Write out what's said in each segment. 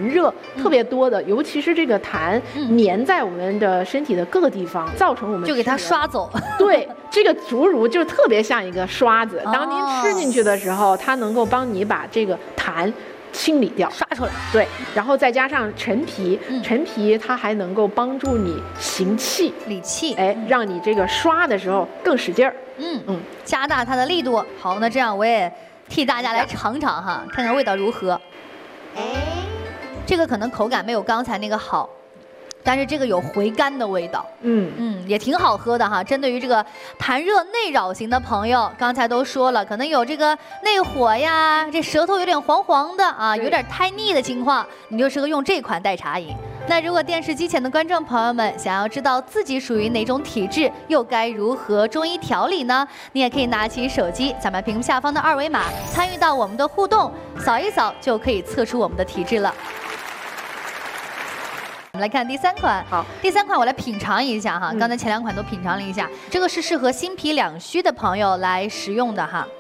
热特别多的，尤其是这个痰粘在我们的身体的各个地方，造成我们就给它刷走。 对，这个竹茹就特别像一个刷子，当您吃进去的时候，它能够帮你把这个痰清理掉， 刷出来。 对，然后再加上陈皮，陈皮它还能够帮助你行气、 理气， 哎，让你这个刷的时候更使劲儿。 加大它的力度。好，那这样我也替大家来尝尝哈，看看味道如何。这个可能口感没有刚才那个好，但是这个有回甘的味道，也挺好喝的哈。针对于这个痰热内扰型的朋友，刚才都说了，可能有这个内火呀，这舌头有点黄黄的啊，有点太腻的情况，你就适合用这款代茶饮。那如果电视机前的观众朋友们想要知道自己属于哪种体质，又该如何中医调理呢？你也可以拿起手机，扫描屏幕下方的2维码，参与到我们的互动，扫一扫就可以测出我们的体质了。我们来看第3款， 好， 第3款我来品尝一下哈，刚才前2款都品尝了一下，这个是适合心脾两虚的朋友来食用的哈。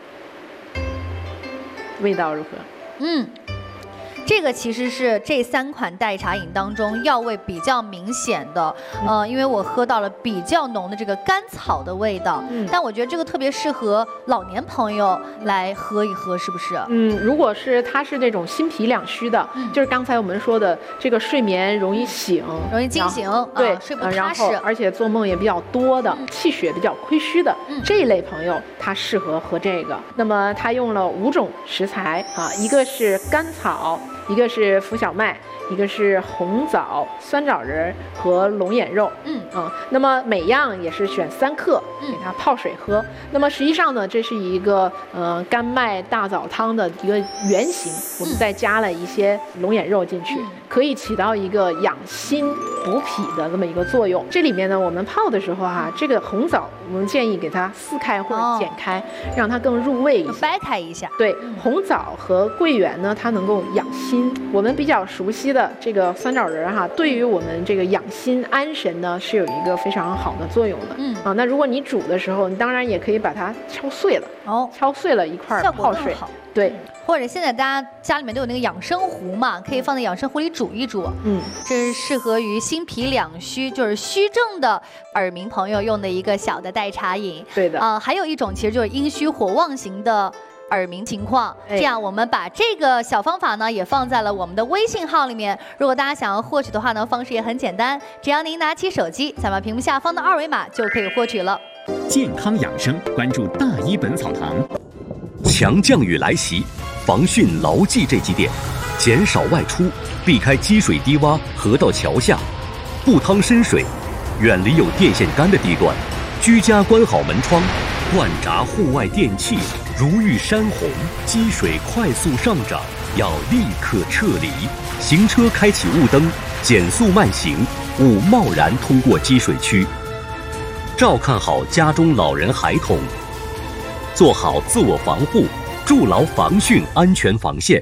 味道如何？ 这个其实是这3款代茶饮当中药味比较明显的，因为我喝到了比较浓的这个甘草的味道，但我觉得这个特别适合老年朋友来喝一喝，是不是？ 如果是他是那种心脾两虚的，就是刚才我们说的这个睡眠容易醒， 容易惊醒， 对， 睡不踏实， 然后而且做梦也比较多的，气血比较亏虚的这一类朋友，他适合喝这个。那么他用了5种食材啊，一个是甘草，一个是浮小麦，一个是红枣、酸枣仁和龙眼肉。那么每样也是选3克，给它泡水喝。那么实际上呢，这是一个甘麦大枣汤的一个原型，我们再加了一些龙眼肉进去，可以起到一个养心补脾的这么一个作用。这里面呢，我们泡的时候哈，这个红枣我们建议给它撕开或者剪开，让它更入味一些， 掰开一下。 对，红枣和桂圆呢，它能够养心。我们比较熟悉的这个酸枣仁哈，对于我们这个养心安神呢，是有一个非常好的作用的。那如果你煮的时候，你当然也可以把它敲碎了，敲碎了一块泡水，对。 或者现在大家家里面都有那个养生壶嘛，可以放在养生壶里煮一煮。这是适合于心脾两虚，就是虚症的耳鸣朋友用的一个小的代茶饮。 对的。 还有一种其实就是阴虚火旺型的耳鸣情况，这样我们把这个小方法呢也放在了我们的微信号里面。如果大家想要获取的话呢，方式也很简单，只要您拿起手机，扫描屏幕下方的2维码就可以获取了。 健康养生，关注大医本草堂。 强降雨来袭，防汛牢记这几点：减少外出，避开积水低洼、河道桥下，不趟深水，远离有电线杆的地段，居家关好门窗，灌闸户外电器。如遇山洪，积水快速上涨，要立刻撤离。行车开启雾灯，减速慢行，勿贸然通过积水区。照看好家中老人孩童，做好自我防护，筑牢防汛安全防线。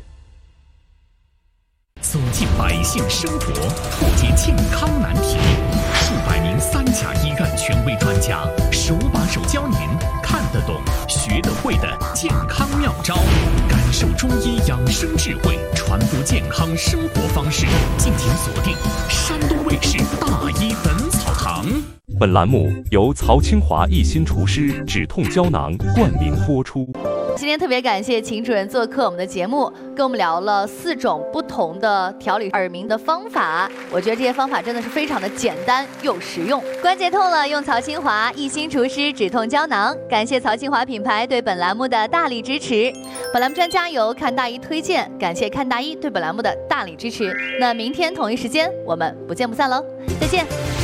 走进百姓生活，破解健康难题。数百名3甲医院权威专家，手把手教您看得懂、学得会的健康妙招，感受中医养生智慧，传播健康生活方式。敬请锁定山东卫视大医本草堂。 本栏目由曹清华一心除湿止痛胶囊冠名播出。 今天特别感谢秦主任做客我们的节目，跟我们聊了4种不同的调理耳鸣的方法。我觉得这些方法真的是非常的简单又实用。关节痛了，用曹清华一心除湿止痛胶囊。感谢曹清华品牌对本栏目的大力支持。本栏目专家由看大医推荐，感谢看大医对本栏目的大力支持。那明天同一时间我们不见不散喽，再见。